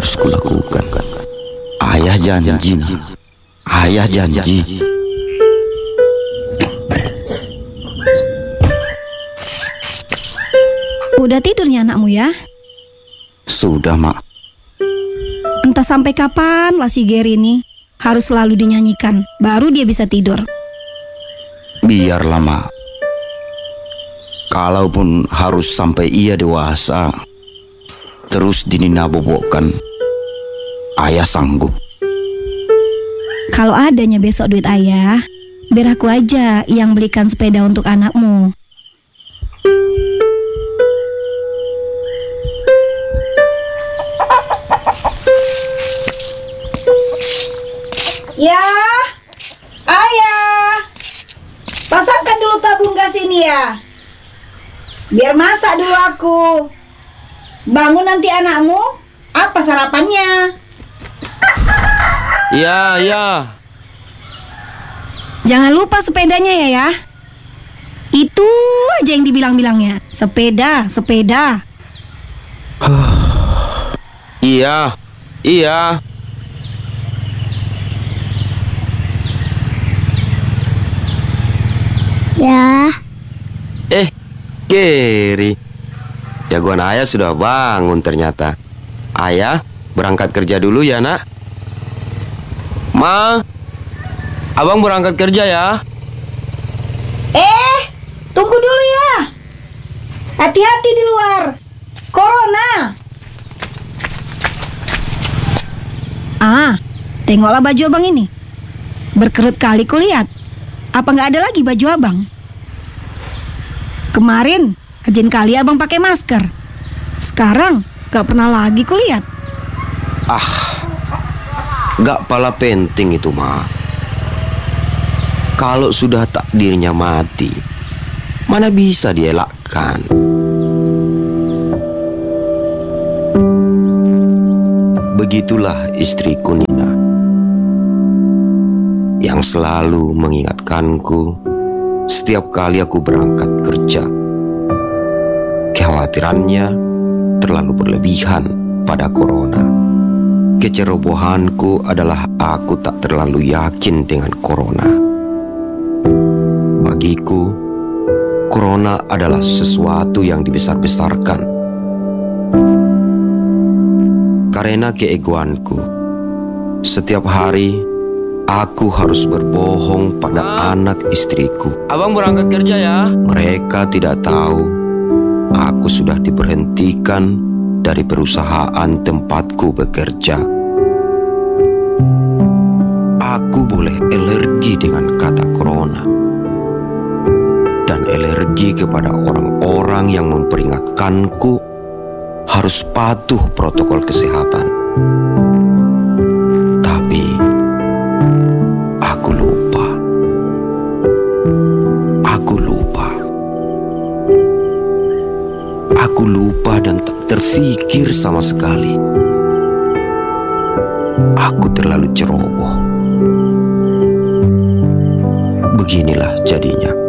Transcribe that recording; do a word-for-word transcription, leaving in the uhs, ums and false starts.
harus kulakukan. Ayah janji, ayah janji. Udah tidurnya anakmu ya? Sudah, Mak. Entah sampai kapan lah si Gary ini harus selalu dinyanyikan, baru dia bisa tidur. Biarlah, Mak. Kalaupun harus sampai ia dewasa, terus dininabobokkan, ayah sanggup. Kalau adanya besok duit ayah, biar aku aja yang belikan sepeda untuk anakmu. Ya, ayah, pasangkan dulu tabung gas ini ya. Biar masak dulu aku. Bangun nanti anakmu, apa sarapannya? Iya, iya. Jangan lupa sepedanya ya ya. Itu aja yang dibilang-bilangnya. Sepeda, sepeda. Iya, iya. Ya, Eh, Gary. Jagoan ayah sudah bangun ternyata. Ayah berangkat kerja dulu ya, Nak. Ma, abang berangkat kerja ya. Eh, tunggu dulu ya. Hati-hati di luar. Corona. Ah, tengoklah baju abang ini. Berkerut kali kulihat. Apa nggak ada lagi baju abang? Kemarin, rajin kali abang pakai masker. Sekarang, nggak pernah lagi kulihat. Ah, gak pala penting itu, Ma. Kalau sudah takdirnya mati, mana bisa dielakkan. Begitulah istriku Nina, yang selalu mengingatkanku setiap kali aku berangkat kerja. Kekhawatirannya terlalu berlebihan pada corona. Kecerobohanku adalah aku tak terlalu yakin dengan corona. Bagiku, corona adalah sesuatu yang dibesar-besarkan. Karena keegoanku, setiap hari aku harus berbohong pada anak istriku. Abang berangkat kerja ya. Mereka tidak tahu aku sudah diberhentikan dari perusahaan tempatku bekerja. Aku boleh alergi dengan kata corona dan alergi kepada orang-orang yang memperingatkanku harus patuh protokol kesehatan. Tapi aku lupa. Aku lupa. Aku lupa dan tak terfikir sama sekali. Aku terlalu ceroboh. Beginilah jadinya.